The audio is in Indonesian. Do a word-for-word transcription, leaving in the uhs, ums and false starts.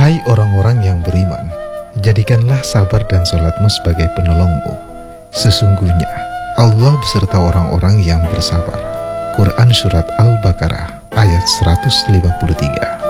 Hai orang-orang yang beriman, jadikanlah sabar dan sholatmu sebagai penolongmu. Sesungguhnya Allah beserta orang-orang yang bersabar. Quran Surat Al-Baqarah ayat seratus lima puluh tiga.